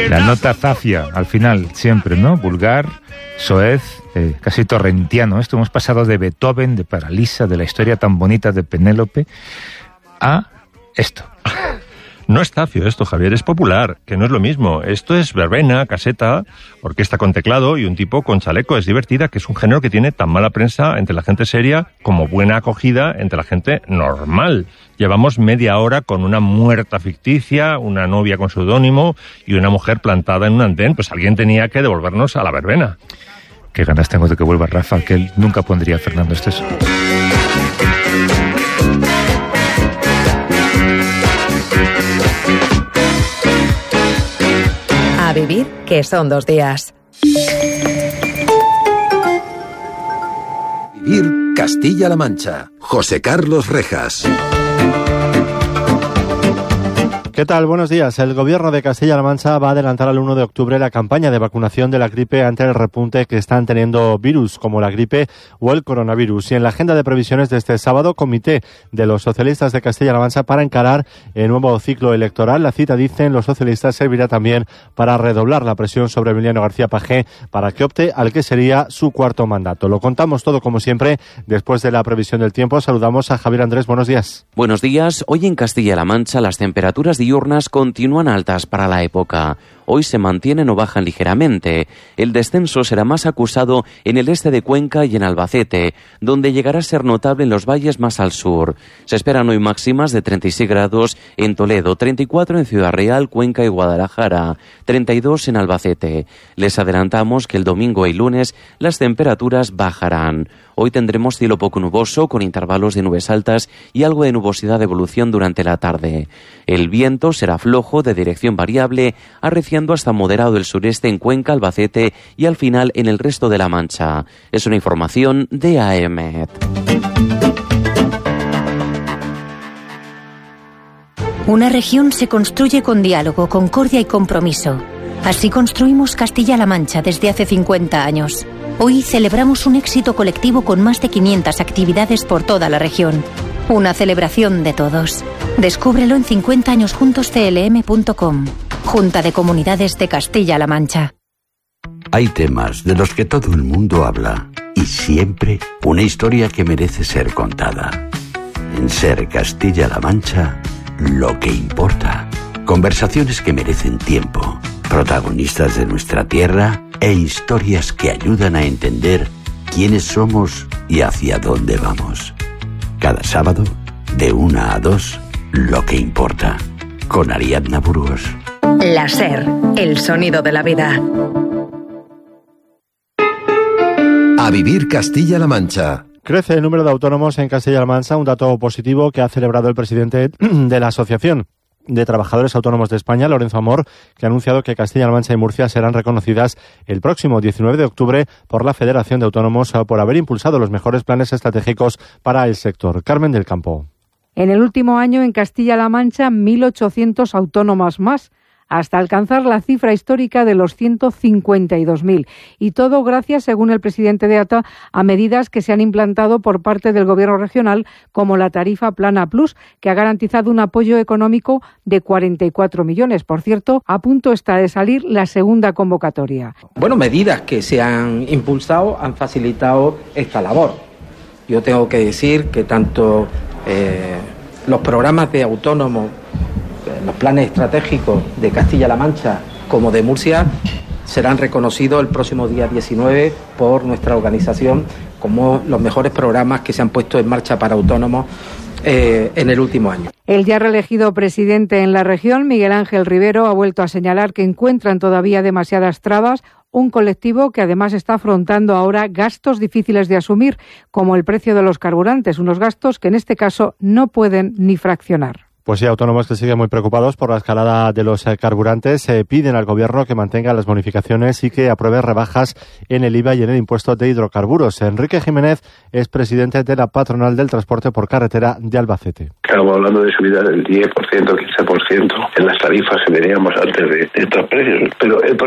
La nota zafia, al final, siempre, ¿no? Vulgar, soez, casi torrentiano. Esto hemos pasado de Beethoven, de Paralisa, de la historia tan bonita de Penélope, a esto. No es zafio esto, Javier, es popular, que no es lo mismo. Esto es verbena, caseta, orquesta con teclado y un tipo con chaleco. Es divertida, que es un género que tiene tan mala prensa entre la gente seria como buena acogida entre la gente normal. Llevamos media hora con una muerta ficticia, una novia con seudónimo y una mujer plantada en un andén. Pues alguien tenía que devolvernos a la verbena. Qué ganas tengo de que vuelva Rafa, que él nunca pondría a Fernando Esteso. A vivir, que son 2 días. Vivir Castilla-La Mancha. José Carlos Rejas. ¿Qué tal? Buenos días. El Gobierno de Castilla-La Mancha va a adelantar al 1 de octubre la campaña de vacunación de la gripe ante el repunte que están teniendo virus como la gripe o el coronavirus. Y en la agenda de previsiones de este sábado, comité de los socialistas de Castilla-La Mancha para encarar el nuevo ciclo electoral. La cita, dicen los socialistas, servirá también para redoblar la presión sobre Emiliano García Paje para que opte al que sería su 4º mandato. Lo contamos todo como siempre después de la previsión del tiempo. Saludamos a Javier Andrés. Buenos días. Buenos días. Hoy en Castilla-La Mancha las temperaturas diurnas continúan altas para la época. Hoy se mantienen o bajan ligeramente. El descenso será más acusado en el este de Cuenca y en Albacete, donde llegará a ser notable en los valles más al sur. Se esperan hoy máximas de 36 grados en Toledo, 34 en Ciudad Real, Cuenca y Guadalajara, 32 en Albacete. Les adelantamos que el domingo y lunes las temperaturas bajarán. Hoy tendremos cielo poco nuboso con intervalos de nubes altas y algo de nubosidad de evolución durante la tarde. El viento será flojo de dirección variable, arreciando hasta moderado el sureste en Cuenca, Albacete y al final en el resto de La Mancha. Es una información de AEMET. Una región se construye con diálogo, concordia y compromiso. Así construimos Castilla-La Mancha desde hace 50 años. Hoy celebramos un éxito colectivo con más de 500 actividades por toda la región. Una celebración de todos. Descúbrelo en 50añosjuntosclm.com. Junta de Comunidades de Castilla-La Mancha. Hay temas de los que todo el mundo habla y siempre una historia que merece ser contada. En Ser Castilla-La Mancha, lo que importa. Conversaciones que merecen tiempo. Protagonistas de nuestra tierra e historias que ayudan a entender quiénes somos y hacia dónde vamos. Cada sábado, de 1 a 2, lo que importa. Con Ariadna Burgos. La SER, el sonido de la vida. A vivir Castilla-La Mancha. Crece el número de autónomos en Castilla-La Mancha, un dato positivo que ha celebrado el presidente de la Asociación de Trabajadores Autónomos de España, Lorenzo Amor, que ha anunciado que Castilla-La Mancha y Murcia serán reconocidas el próximo 19 de octubre por la Federación de Autónomos por haber impulsado los mejores planes estratégicos para el sector. Carmen del Campo. En el último año en Castilla-La Mancha, 1.800 autónomas más, hasta alcanzar la cifra histórica de los 152.000. Y todo gracias, según el presidente de ATA, a medidas que se han implantado por parte del Gobierno regional, como la tarifa Plana Plus, que ha garantizado un apoyo económico de 44 millones. Por cierto, a punto está de salir la segunda convocatoria. Bueno, medidas que se han impulsado han facilitado esta labor. Yo tengo que decir que tanto los programas de autónomos, los planes estratégicos de Castilla-La Mancha como de Murcia serán reconocidos el próximo día 19 por nuestra organización como los mejores programas que se han puesto en marcha para autónomos en el último año. El ya reelegido presidente en la región, Miguel Ángel Rivero, ha vuelto a señalar que encuentran todavía demasiadas trabas, un colectivo que además está afrontando ahora gastos difíciles de asumir, como el precio de los carburantes, unos gastos que en este caso no pueden ni fraccionar. Pues sí, autónomos que siguen muy preocupados por la escalada de los carburantes piden al Gobierno que mantenga las bonificaciones y que apruebe rebajas en el IVA y en el impuesto de hidrocarburos. Enrique Jiménez es presidente de la patronal del transporte por carretera de Albacete. Estamos hablando de subida del 10%, 15% en las tarifas que teníamos antes de estos precios, pero